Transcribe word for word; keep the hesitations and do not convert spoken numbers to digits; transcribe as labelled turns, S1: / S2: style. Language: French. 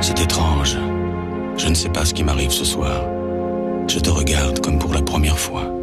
S1: C'est étrange. Je ne sais pas ce qui m'arrive ce soir. Je te regarde comme pour la première fois.